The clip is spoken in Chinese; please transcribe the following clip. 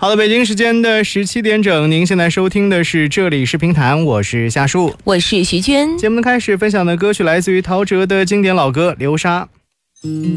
好的，北京时间的17点整，您现在收听的是这里是评弹，我是夏树， 我是徐娟。 节目的开始分享的歌曲来自于陶喆的经典老歌《流沙》。